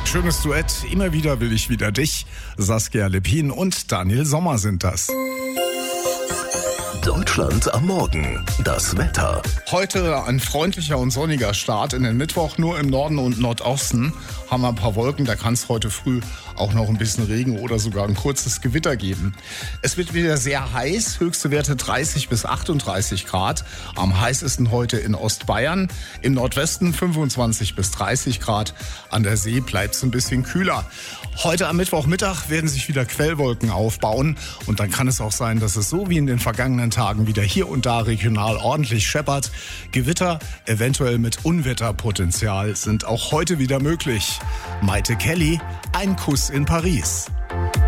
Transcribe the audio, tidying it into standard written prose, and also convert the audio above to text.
Schönes Duett. Immer wieder will ich wieder dich. Saskia Lepin und Daniel Sommer sind das. Deutschland am Morgen. Das Wetter. Heute ein freundlicher und sonniger Start in den Mittwoch. Nur im Norden und Nordosten haben wir ein paar Wolken. Da kann es heute früh auch noch ein bisschen Regen oder sogar ein kurzes Gewitter geben. Es wird wieder sehr heiß. Höchste Werte 30 bis 38 Grad. Am heißesten heute in Ostbayern. Im Nordwesten 25 bis 30 Grad. An der See bleibt es ein bisschen kühler. Heute am Mittwochmittag werden sich wieder Quellwolken aufbauen. Und dann kann es auch sein, dass es so wie in den vergangenen Tagen wieder hier und da regional ordentlich scheppert. Gewitter, eventuell mit Unwetterpotenzial, sind auch heute wieder möglich. Maite Kelly, ein Kuss in Paris.